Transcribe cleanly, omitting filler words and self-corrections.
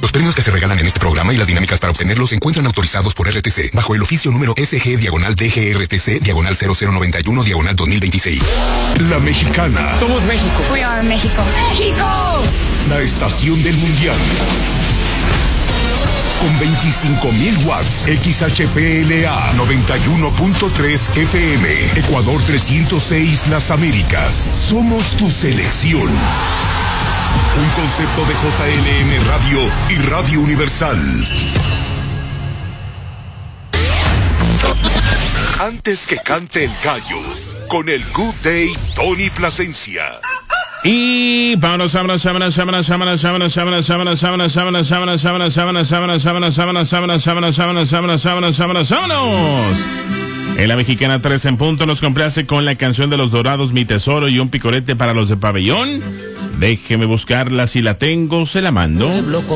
Los premios que se regalan en este programa y las dinámicas para obtenerlos se encuentran autorizados por RTC bajo el oficio número SG/DGRTC/00121/2026. La Mexicana. Somos México. We are México. ¡México! La estación del mundial. Con 25,000 watts, XHPLA 91.3 FM, Ecuador 306 Las Américas. Somos tu selección. Un concepto de JLM Radio y Radio Universal. Antes que cante el gallo, con el Good Day Tony Plasencia. Y vámonos. En la Mexicana 3 en punto nos complace con la canción de Los Dorados, Mi Tesoro, y un picorete para los de Pabellón. Déjeme buscarla, si la tengo, se la mando.